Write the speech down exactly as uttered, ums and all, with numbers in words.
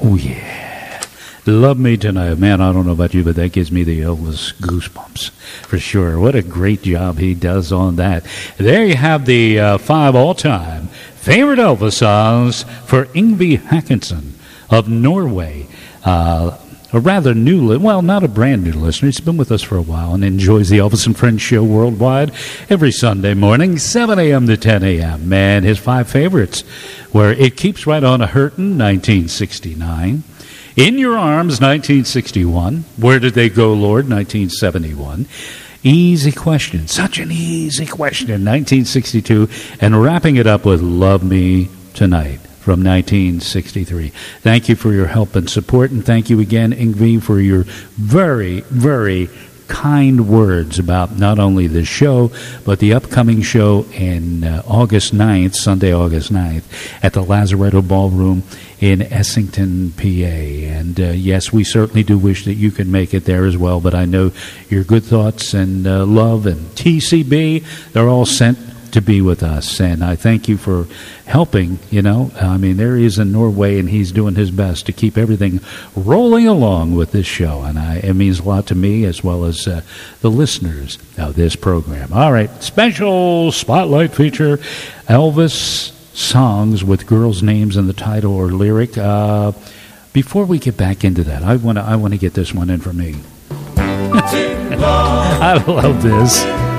Oh, yeah. Love Me Tonight. Man, I don't know about you, but that gives me the Elvis goosebumps for sure. What a great job he does on that. There you have the uh, five all-time favorite Elvis songs for Yngwie Haakonsen of Norway. Uh, a rather new, li- well, not a brand new listener. He's been with us for a while and enjoys the Elvis and Friends show worldwide every Sunday morning, seven a.m. to ten a.m. And his five favorites were It Keeps Right On A-Hurtin', nineteen sixty-nine, In Your Arms, nineteen sixty-one, Where Did They Go, Lord, nineteen seventy-one, Easy Question, such an easy question, nineteen sixty-two, and wrapping it up with Love Me Tonight from nineteen sixty-three. Thank you for your help and support, and thank you again, Yngwie, for your very, very kind words about not only this show, but the upcoming show in uh, August ninth, Sunday, August ninth, at the Lazaretto Ballroom in Essington, P A. And uh, yes, we certainly do wish that you could make it there as well, but I know your good thoughts and uh, love and T C B, they're all sent to be with us, and I thank you for helping. You know, I mean, there he is in Norway, and he's doing his best to keep everything rolling along with this show, and I, it means a lot to me as well as uh, the listeners of this program. All right, special spotlight feature, Elvis songs with girls' names in the title or lyric. Uh, before we get back into that, I want to I want to get this one in for me. I love this.